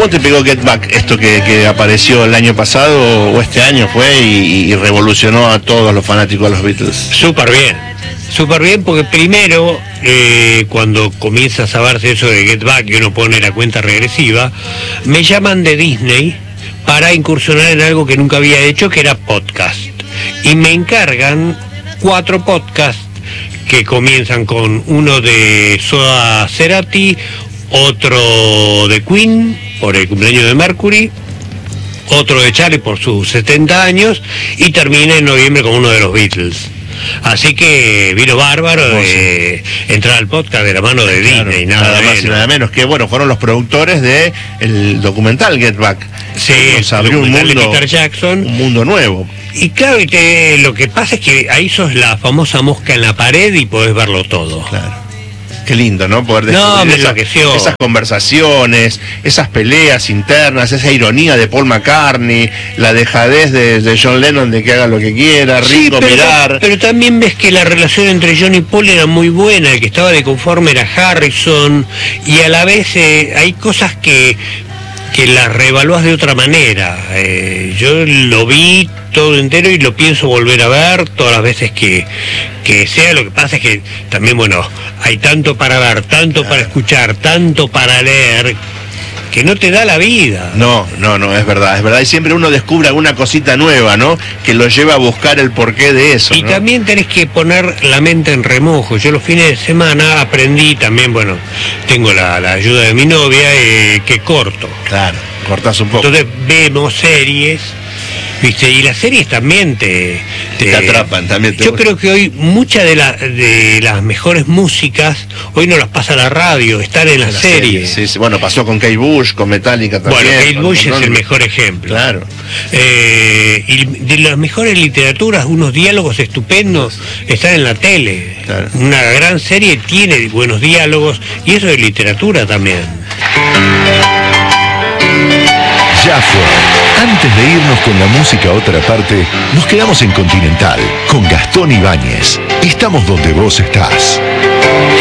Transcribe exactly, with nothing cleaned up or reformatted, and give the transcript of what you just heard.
¿Cómo te pegó Get Back, esto que, que apareció el año pasado o este año fue y, y revolucionó a todos los fanáticos de los Beatles? Súper bien, súper bien, porque primero, eh, cuando comienza a saberse eso de Get Back, y uno pone la cuenta regresiva, me llaman de Disney para incursionar en algo que nunca había hecho, que era podcast. Y me encargan cuatro podcasts que comienzan con uno de Soda Cerati, otro de Queen por el cumpleaños de Mercury, otro de Charlie por sus setenta años, y termina en noviembre con uno de los Beatles. Así que vino bárbaro de entrar al podcast de la mano de Disney, claro, nada, nada más menos. y nada menos, que bueno, fueron los productores de el documental Get Back. Sí, nos abrió un mundo, de Peter Jackson. Un mundo nuevo. Y claro, y te, lo que pasa es que ahí sos la famosa mosca en la pared y podés verlo todo. Claro. Qué lindo, ¿no? Poder no, me esas, esas conversaciones, esas peleas internas, esa ironía de Paul McCartney, la dejadez de, de John Lennon de que haga lo que quiera, sí, rico, pero, mirar. Pero también ves que la relación entre John y Paul era muy buena, el que estaba de conforme era Harrison, y a la vez eh, hay cosas que, que las reevaluás de otra manera. Eh, yo lo vi todo entero y lo pienso volver a ver todas las veces que, que sea. Lo que pasa es que también, bueno, hay tanto para ver, tanto claro. para escuchar, tanto para leer, que no te da la vida. No, no, no, es verdad, es verdad. Y siempre uno descubre alguna cosita nueva, ¿no? Que lo lleva a buscar el porqué de eso, Y ¿no? también tenés que poner la mente en remojo. Yo los fines de semana aprendí también, bueno, tengo la, la ayuda de mi novia, eh, que corto. Claro, cortás un poco. Entonces vemos series, ¿viste? Y las series también te, te, te atrapan, también te yo gusta. creo que hoy muchas de, la, de las mejores músicas, hoy no las pasa la radio, están en las la series. Serie, sí, sí. Bueno, pasó con Kate Bush, con Metallica también. Bueno, Kate Bush con, es el mejor ejemplo. Claro. Eh, y de las mejores literaturas, unos diálogos estupendos están en la tele. Claro. Una gran serie tiene buenos diálogos, y eso es literatura también. Ya fue. Antes de irnos con la música a otra parte, nos quedamos en Continental con Gastón Ibáñez. Estamos donde vos estás.